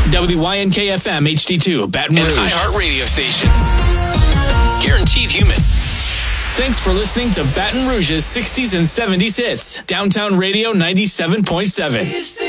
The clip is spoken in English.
WYNK-FM HD2, Baton Rouge. An iHeart radio station. Guaranteed human. Thanks for listening to Baton Rouge's 60s and 70s hits. Downtown Radio 97.7.